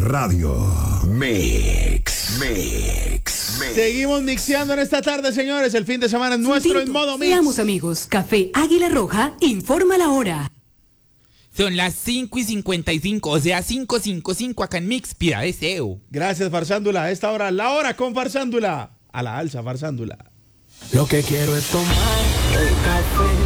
Radio. Mix. Seguimos mixeando en esta tarde, señores. El fin de semana es nuestro en modo mix. Seamos amigos. Café Águila Roja informa la hora. Son las 5:55, o sea, 5:55 acá en Mix. Pida deseo. Gracias, Farsándula. A esta hora, la hora con Farsándula. A la alza, Farsándula. Lo que quiero es tomar el café